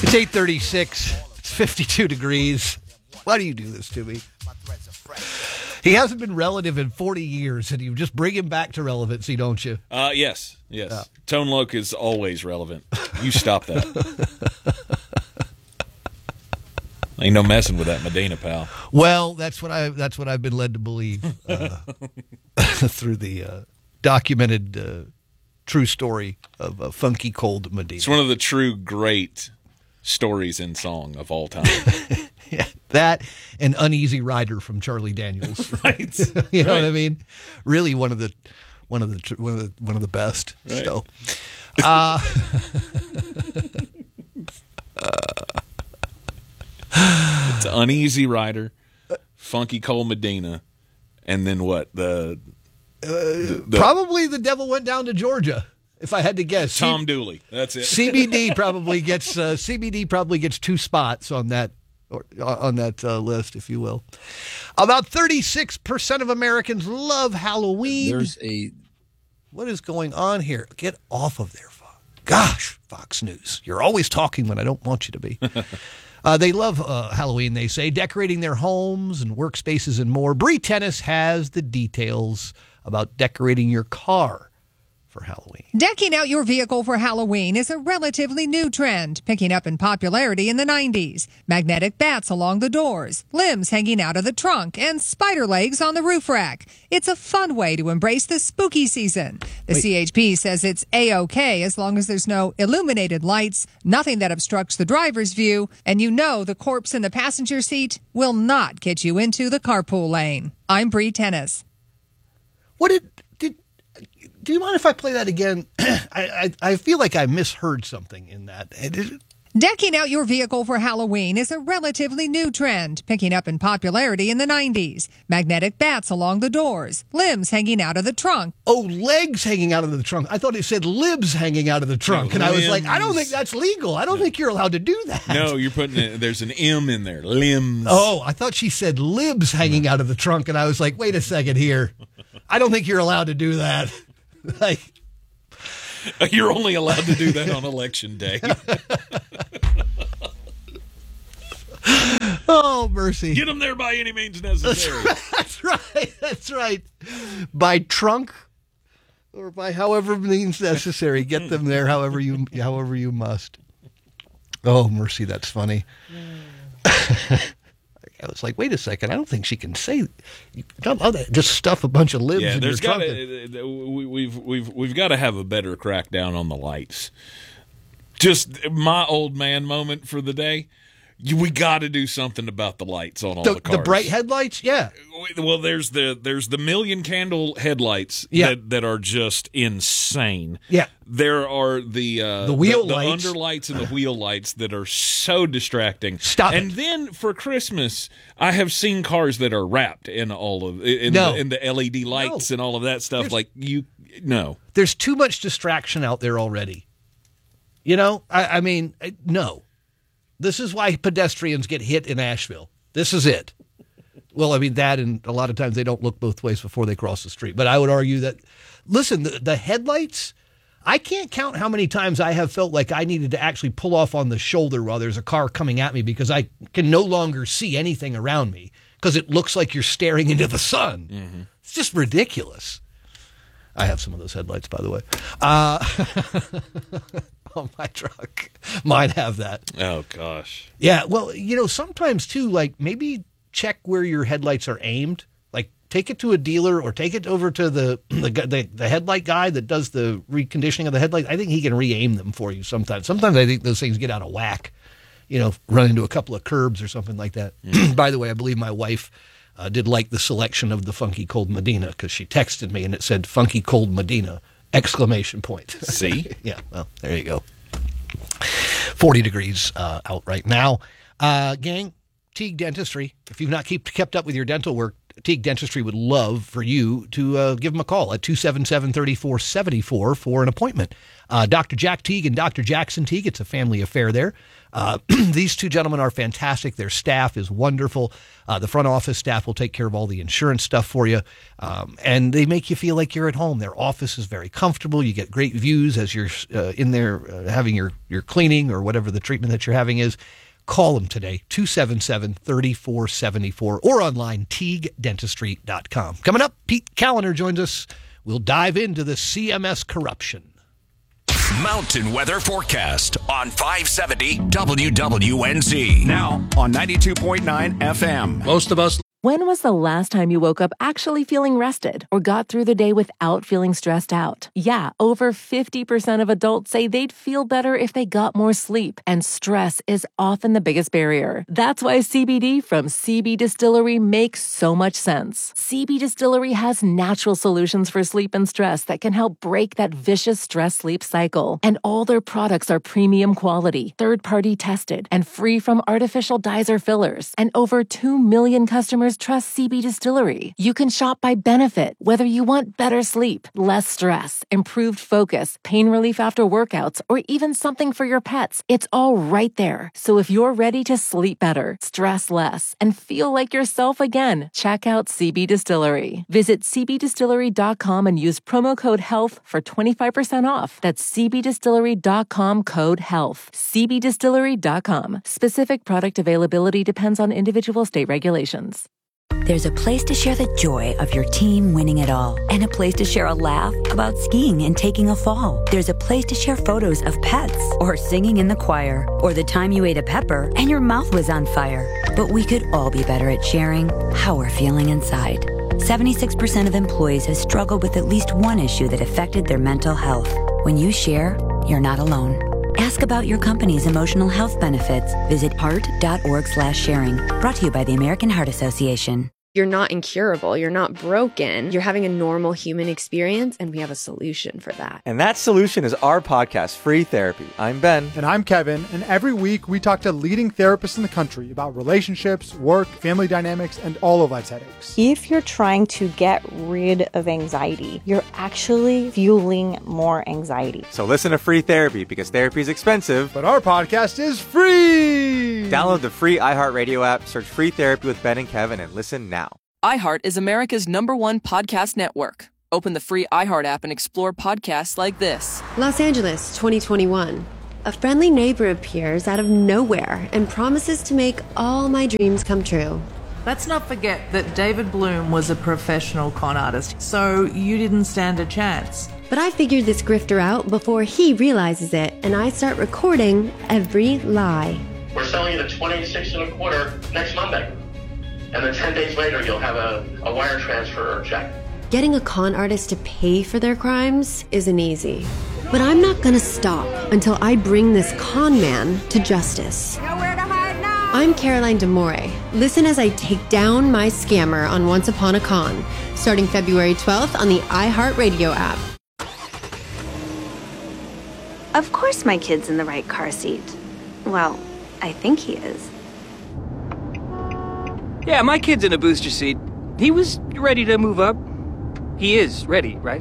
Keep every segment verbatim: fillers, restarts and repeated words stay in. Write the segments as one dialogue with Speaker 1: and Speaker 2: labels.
Speaker 1: It's eight thirty-six. It's fifty-two degrees. Why do you do this to me? He hasn't been relative in forty years, and you just bring him back to relevancy, don't you?
Speaker 2: Uh, yes, yes. Yeah. Tone Loc is always relevant. You stop that. Ain't no messing with that Medina, pal.
Speaker 1: Well, that's what I that's what I've been led to believe uh, through the uh, documented uh, true story of uh, Funky Cold Medina.
Speaker 2: It's one of the true great stories in song of all time.
Speaker 1: Yeah, that and Uneasy Rider from Charlie Daniels.
Speaker 2: Right.
Speaker 1: You know
Speaker 2: right.
Speaker 1: what I mean? Really one of the one of the one of the one of the best.
Speaker 2: Right.
Speaker 1: So uh,
Speaker 2: it's Uneasy Rider, Funky Cold Medina, and then what? The,
Speaker 1: uh,
Speaker 2: the, the
Speaker 1: probably The Devil Went Down to Georgia. If I had to guess,
Speaker 2: Tom
Speaker 1: C-
Speaker 2: Dooley. That's it.
Speaker 1: C B D probably gets uh, C B D probably gets two spots on that or on that uh, list, if you will. About thirty-six percent of Americans love Halloween.
Speaker 3: There's a
Speaker 1: what is going on here? Get off of there, Fox. Gosh, Fox News. You're always talking when I don't want you to be. uh, they love uh, Halloween, they say, decorating their homes and workspaces and more. Bree Tennis has the details about decorating your car for Halloween.
Speaker 4: Decking out your vehicle for Halloween is a relatively new trend, picking up in popularity in the nineties. Magnetic bats along the doors, limbs hanging out of the trunk, and spider legs on the roof rack. It's a fun way to embrace the spooky season. The Wait. C H P says it's A-OK as long as there's no illuminated lights, nothing that obstructs the driver's view, and you know the corpse in the passenger seat will not get you into the carpool lane. I'm Bree Tennis.
Speaker 1: What did... Do you mind if I play that again? I, I I feel like I misheard something in that.
Speaker 4: Decking out your vehicle for Halloween is a relatively new trend, picking up in popularity in the nineties. Magnetic bats along the doors, limbs hanging out of the trunk.
Speaker 1: Oh, legs hanging out of the trunk. I thought it said libs hanging out of the trunk.
Speaker 2: No,
Speaker 1: and I was
Speaker 2: limbs.
Speaker 1: like, I don't think that's legal. I don't no. think you're allowed to do that.
Speaker 2: No, you're putting it, there's an M in there, limbs.
Speaker 1: Oh, I thought she said libs hanging out of the trunk. And I was like, wait a second here. I don't think you're allowed to do that. Like,
Speaker 2: you're only allowed to do that on election day.
Speaker 1: Oh, mercy.
Speaker 2: Get them there by any means necessary.
Speaker 1: That's right. That's right. By trunk or by however means necessary. Get them there however you however you must. Oh, mercy. That's funny. I was like, wait a second. I don't think she can say just stuff a bunch of libs
Speaker 2: yeah,
Speaker 1: in
Speaker 2: there's
Speaker 1: your
Speaker 2: gotta,
Speaker 1: trunk.
Speaker 2: We, we've we've we've got to have a better crackdown on the lights. Just my old man moment for the day. We got to do something about the lights on all
Speaker 1: the,
Speaker 2: the cars.
Speaker 1: The bright headlights, yeah.
Speaker 2: Well, there's the there's the million candle headlights
Speaker 1: yeah.
Speaker 2: that, that are just insane.
Speaker 1: Yeah.
Speaker 2: There are the uh,
Speaker 1: the wheel
Speaker 2: the, the
Speaker 1: lights,
Speaker 2: under lights and the wheel lights that are so distracting.
Speaker 1: Stop
Speaker 2: and
Speaker 1: it.
Speaker 2: then for Christmas, I have seen cars that are wrapped in all of in,
Speaker 1: no.
Speaker 2: the, in the L E D lights
Speaker 1: no.
Speaker 2: and all of that stuff.
Speaker 1: There's,
Speaker 2: like you, no.
Speaker 1: There's too much distraction out there already. You know, I, I mean, no. This is why pedestrians get hit in Asheville. This is it. Well, I mean, that and a lot of times they don't look both ways before they cross the street. But I would argue that, listen, the, the headlights, I can't count how many times I have felt like I needed to actually pull off on the shoulder while there's a car coming at me because I can no longer see anything around me because it looks like you're staring into the sun.
Speaker 2: Mm-hmm.
Speaker 1: It's just ridiculous. I have some of those headlights, by the way. Uh, on my truck. Mine have that.
Speaker 2: Oh, gosh.
Speaker 1: Yeah, well, you know, sometimes, too, like, maybe check where your headlights are aimed. Like, take it to a dealer or take it over to the the, the, the headlight guy that does the reconditioning of the headlights. I think he can re-aim them for you sometimes. Sometimes I think those things get out of whack, you know, run into a couple of curbs or something like that. Mm. By the way, I believe my wife uh, did like the selection of the Funky Cold Medina because she texted me and it said Funky Cold Medina. Exclamation point.
Speaker 2: See?
Speaker 1: Yeah, well, there you go. forty degrees uh, out right now. Uh, gang, Teague Dentistry. If you've not keep, kept up with your dental work, Teague Dentistry would love for you to uh, give them a call at two seven seven, three four seven four for an appointment. Uh, Doctor Jack Teague and Doctor Jackson Teague, it's a family affair there. Uh, these two gentlemen are fantastic. Their staff is wonderful. Uh, the front office staff will take care of all the insurance stuff for you. Um, and they make you feel like you're at home. Their office is very comfortable. You get great views as you're uh, in there uh, having your, your cleaning or whatever the treatment that you're having is. Call them today, two seven seven, three four seven four, or online, teague dentistry dot com. Coming up, Pete Callender joins us. We'll dive into the C M S corruption.
Speaker 3: Mountain weather forecast on five seventy W W N Z.
Speaker 5: Now on ninety-two point nine F M.
Speaker 6: Most of us.
Speaker 7: When was the last time you woke up actually feeling rested or got through the day without feeling stressed out? Yeah, over fifty percent of adults say they'd feel better if they got more sleep, and stress is often the biggest barrier. That's why C B D from C B Distillery makes so much sense. C B Distillery has natural solutions for sleep and stress that can help break that vicious stress-sleep cycle. And all their products are premium quality, third-party tested, and free from artificial dyes or fillers. And over two million customers trust C B Distillery. You can shop by benefit, whether you want better sleep, less stress, improved focus, pain relief after workouts, or even something for your pets. It's all right there. So if you're ready to sleep better, stress less, and feel like yourself again, check out C B Distillery. Visit c b distillery dot com and use promo code HEALTH for twenty-five percent off. That's c b distillery dot com code HEALTH. c b distillery dot com. Specific product availability depends on individual state regulations.
Speaker 8: There's a place to share the joy of your team winning it all, and a place to share a laugh about skiing and taking a fall. There's a place to share photos of pets, or singing in the choir, or the time you ate a pepper and your mouth was on fire. But we could all be better at sharing how we're feeling inside. seventy-six percent of employees have struggled with at least one issue that affected their mental health. When you share, you're not alone. Ask about your company's emotional health benefits. Visit heart dot org slash sharing. Brought to you by the American Heart Association.
Speaker 9: You're not incurable. You're not broken. You're having a normal human experience, and we have a solution for that.
Speaker 10: And that solution is our podcast, Free Therapy. I'm Ben.
Speaker 11: And I'm Kevin. And every week we talk to leading therapists in the country about relationships, work, family dynamics, and all of life's headaches.
Speaker 12: If you're trying to get rid of anxiety, you're actually fueling more anxiety.
Speaker 10: So listen to Free Therapy, because therapy is expensive.
Speaker 11: But our podcast is free!
Speaker 10: Download the free iHeartRadio app, search Free Therapy with Ben and Kevin, and listen now.
Speaker 13: iHeart is America's number one podcast network. Open the free iHeart app and explore podcasts like this.
Speaker 14: Los Angeles, twenty twenty-one. A friendly neighbor appears out of nowhere and promises to make all my dreams come true.
Speaker 15: Let's not forget that David Bloom was a professional con artist, so you didn't stand a chance.
Speaker 14: But I figured this grifter out before he realizes it, and I start recording every lie.
Speaker 16: We're selling you the twenty-six and a quarter next Monday. And then ten days later, you'll have a, a wire transfer or check.
Speaker 14: Getting a con artist to pay for their crimes isn't easy. But I'm not gonna stop until I bring this con man to justice.
Speaker 17: Nowhere to hide now!
Speaker 14: I'm Caroline DeMore. Listen as I take down my scammer on Once Upon a Con, starting February twelfth on the iHeartRadio app.
Speaker 18: Of course my kid's in the right car seat. Well, I think he is.
Speaker 6: Yeah, my kid's in a booster seat. He was ready to move up. He is ready, right?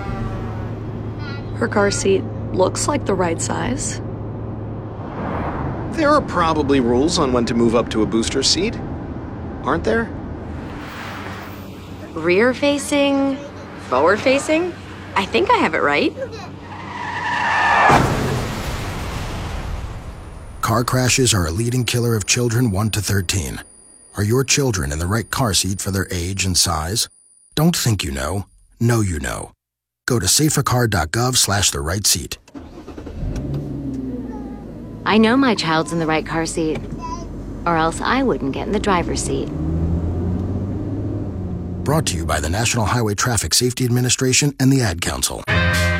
Speaker 19: Her car seat looks like the right size.
Speaker 20: There are probably rules on when to move up to a booster seat, aren't there?
Speaker 18: Rear facing, forward facing? I think I have it right.
Speaker 21: Car crashes are a leading killer of children one to thirteen. Are your children in the right car seat for their age and size? Don't think you know. Know you know. Go to safercar.gov slash the right seat.
Speaker 18: I know my child's in the right car seat, or else I wouldn't get in the driver's seat.
Speaker 21: Brought to you by the National Highway Traffic Safety Administration and the Ad Council.